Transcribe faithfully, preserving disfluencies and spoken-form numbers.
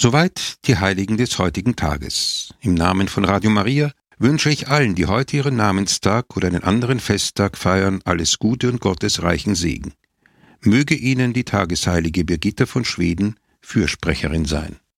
Soweit die Heiligen des heutigen Tages. Im Namen von Radio Maria wünsche ich allen, die heute ihren Namenstag oder einen anderen Festtag feiern, alles Gute und Gottes reichen Segen. Möge Ihnen die Tagesheilige Birgitta von Schweden Fürsprecherin sein.